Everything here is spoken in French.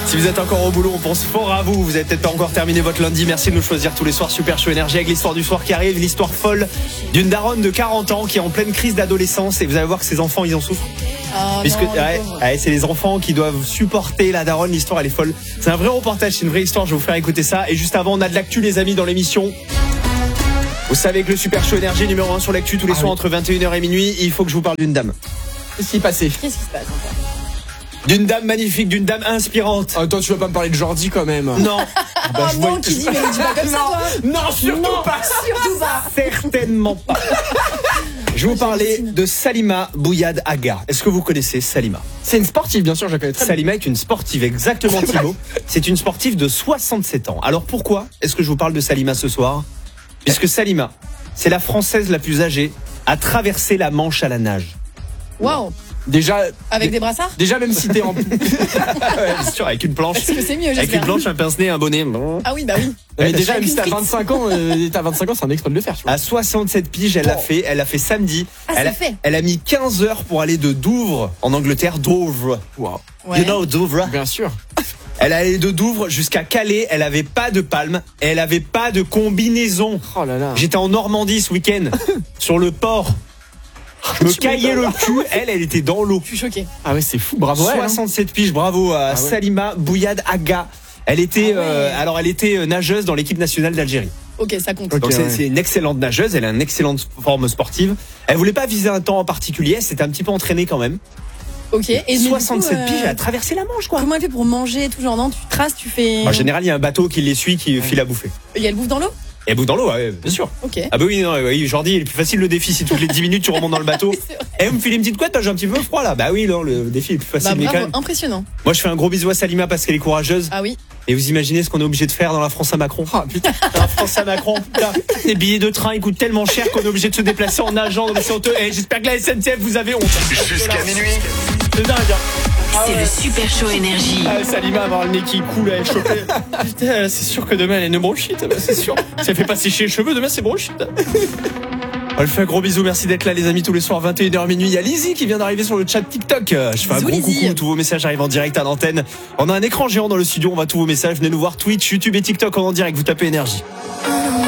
Si vous êtes encore au boulot, on pense fort à vous. Vous avez peut-être pas encore terminé votre lundi. Merci de nous choisir tous les soirs. Super Show Énergie avec l'histoire du soir qui arrive. L'histoire folle d'une daronne de 40 ans qui est en pleine crise d'adolescence. Et vous allez voir que ses enfants, ils en souffrent. Puisque c'est les enfants qui doivent supporter la daronne. L'histoire, elle est folle. C'est un vrai reportage, c'est une vraie histoire. Je vais vous faire écouter ça. Et juste avant, on a de l'actu, les amis, dans l'émission. Vous savez que le Super Show Énergie numéro 1 sur l'actu tous les soirs entre 21h et minuit. Il faut que je vous parle d'une dame. Qu'est-ce qui est passé? Qu'est-ce qui se passe encore? D'une dame magnifique, d'une dame inspirante. Attends, tu vas pas me parler de Jordi quand même? Non. Je vois qui dit, mais il dit pas comme ça, toi. Non, surtout pas. Surtout pas. Certainement pas. Je vais vous parler de Salima Bouyad Agha. Est-ce que vous connaissez Salima? C'est une sportive, bien sûr, je la connais très bien. Salima est une sportive, exactement Thibaut. C'est une sportive de 67 ans. Alors pourquoi est-ce que je vous parle de Salima ce soir? Puisque Salima, c'est la Française la plus âgée à traverser la Manche à la nage. Waouh. Déjà. Avec des brassards? Déjà, même si t'es en. Ouais, bien sûr, avec une planche. Est-ce que c'est mieux, Avec une planche, un pince-nez, un bonnet. Ah oui, bah oui. Mais déjà, même avec si t'as une 25 ans, c'est un exploit de le faire, tu vois. À 67 piges, elle l'a fait samedi. Ah, c'est fait. Elle a mis 15 heures pour aller de Douvres, en Angleterre, Douvres. Wow. Ouais. You know Douvres? Bien sûr. Elle allait de Douvres jusqu'à Calais, elle avait pas de palme, elle avait pas de combinaison. Oh là là. J'étais en Normandie ce week-end, sur le port. Je me caillais le cul, elle était dans l'eau. Je suis choquée. Ah ouais, c'est fou, bravo. 67 piges, bravo à Salima Bouyad Agha. Elle était, elle était nageuse dans l'équipe nationale d'Algérie. Ok, ça compte. Donc c'est une excellente nageuse, elle a une excellente forme sportive. Elle voulait pas viser un temps en particulier, elle s'était un petit peu entraînée quand même. Ok. Et 67 piges, elle a traversé la Manche, quoi. Comment elle fait pour manger tout genre? Non, tu traces, tu fais. En général, il y a un bateau qui les suit, qui file à bouffer. Il y a le bouffe dans l'eau? Et bout dans l'eau, ouais, bien sûr. Ok. Ah bah oui, non, oui, Jordi, il est plus facile le défi si toutes les 10 minutes tu remontes dans le bateau. C'est vrai. Et vous me filez une petite couette, j'ai un petit peu froid là. Bah oui, non, le défi est plus facile. Bah Mais quand bravo, même. impressionnant. Moi je fais un gros bisou à Salima parce qu'elle est courageuse. Ah oui. Et vous imaginez ce qu'on est obligé de faire dans la France à Macron? Ah putain. Dans la France à Macron, putain. Les billets de train ils coûtent tellement cher qu'on est obligé de se déplacer en nageant. C'est honteux. Et j'espère que la SNCF vous avez honte. Jusqu'à minuit. C'est dingue, hein. C'est le Super Show Énergie. Ah, Salima avoir le nez qui coule, elle est chopée. Putain, c'est sûr que demain elle a une bronchite, bah, c'est sûr. Si elle fait pas sécher les cheveux, demain c'est bronchite. On lui fait un gros bisou, merci d'être là les amis tous les soirs 21h minuit. Il y a Lizzie qui vient d'arriver sur le chat TikTok. Je fais un Bisous, gros Lizzie. coucou, tous vos messages arrivent en direct à l'antenne. On a un écran géant dans le studio, on voit tous vos messages. Venez nous voir Twitch, YouTube et TikTok en direct, vous tapez énergie.